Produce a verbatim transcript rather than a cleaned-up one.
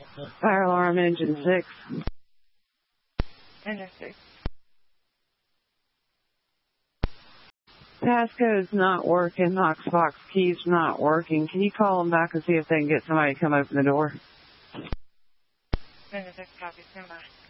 Fire alarm, engine six. Engine six. Passcode's not working. Knox Fox key's not working. Can you call them back and see if they can get somebody to come open the door? Engine six, copy. Stand by.